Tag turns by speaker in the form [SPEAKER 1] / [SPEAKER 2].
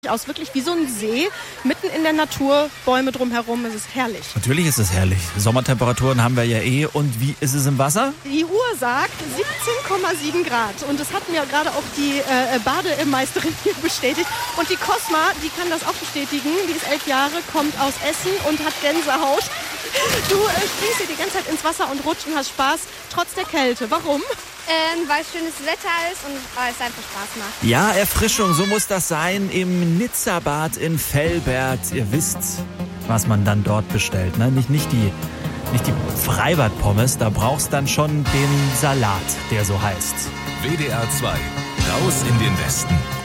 [SPEAKER 1] Aus wirklich wie so ein See, mitten in der Natur, Bäume drumherum, es ist herrlich.
[SPEAKER 2] Natürlich ist es herrlich. Sommertemperaturen haben wir ja eh. Und wie ist es im Wasser?
[SPEAKER 1] Die Uhr sagt 17,7 Grad und das hat mir gerade auch die Bademeisterin hier bestätigt. Und die Cosma, die kann das auch bestätigen, die ist 11 Jahre, kommt aus Essen und hat Gänsehaut. Du springst hier die ganze Zeit ins Wasser und rutscht und hast Spaß, trotz der Kälte. Warum?
[SPEAKER 3] Weil schönes Wetter ist und weil es einfach Spaß macht.
[SPEAKER 2] Ja, Erfrischung, so muss das sein im Nizza-Bad in Velbert. Ihr wisst, was man dann dort bestellt, ne? Nicht die Freibad-Pommes, da brauchst dann schon den Salat, der so heißt.
[SPEAKER 4] WDR 2, raus in den Westen.